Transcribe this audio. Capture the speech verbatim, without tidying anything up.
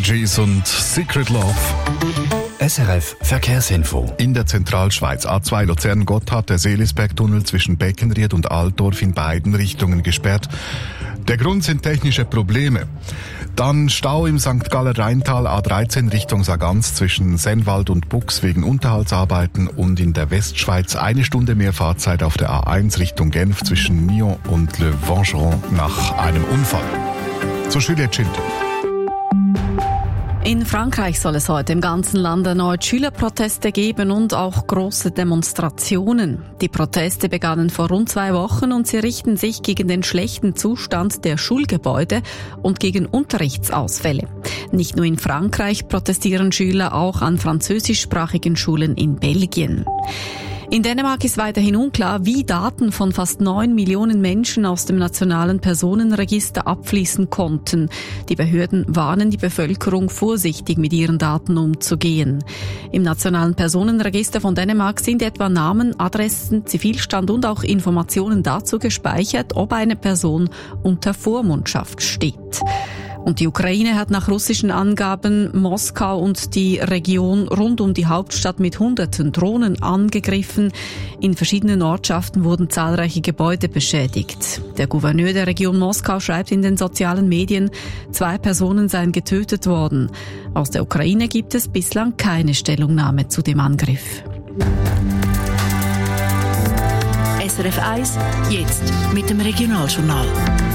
Gees und Secret Love. S R F Verkehrsinfo. In der Zentralschweiz A zwei Luzern-Gotthard, der Seelisbergtunnel zwischen Beckenried und Altdorf in beiden Richtungen gesperrt. Der Grund sind technische Probleme. Dann Stau im Sankt Galler Rheintal A dreizehn Richtung Sargans zwischen Sennwald und Bux wegen Unterhaltsarbeiten und in der Westschweiz eine Stunde mehr Fahrzeit auf der A eins Richtung Genf zwischen Nyon und Le Vengeron nach einem Unfall. So Juliette Schild. In Frankreich soll es heute im ganzen Land erneut Schülerproteste geben und auch große Demonstrationen. Die Proteste begannen vor rund zwei Wochen und sie richten sich gegen den schlechten Zustand der Schulgebäude und gegen Unterrichtsausfälle. Nicht nur in Frankreich protestieren Schüler, auch an französischsprachigen Schulen in Belgien. In Dänemark ist weiterhin unklar, wie Daten von fast neun Millionen Menschen aus dem nationalen Personenregister abfließen konnten. Die Behörden warnen die Bevölkerung, vorsichtig mit ihren Daten umzugehen. Im nationalen Personenregister von Dänemark sind etwa Namen, Adressen, Zivilstand und auch Informationen dazu gespeichert, ob eine Person unter Vormundschaft steht. Und die Ukraine hat nach russischen Angaben Moskau und die Region rund um die Hauptstadt mit hunderten Drohnen angegriffen. In verschiedenen Ortschaften wurden zahlreiche Gebäude beschädigt. Der Gouverneur der Region Moskau schreibt in den sozialen Medien, zwei Personen seien getötet worden. Aus der Ukraine gibt es bislang keine Stellungnahme zu dem Angriff. S R F eins, jetzt mit dem Regionaljournal.